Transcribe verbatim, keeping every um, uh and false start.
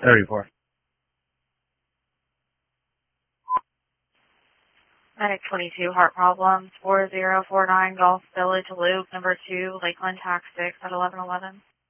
thirty-four. Medic twenty-two, heart problems, four zero four nine Gulf Village Loop, number two, Lakeland Tax six at eleven eleven.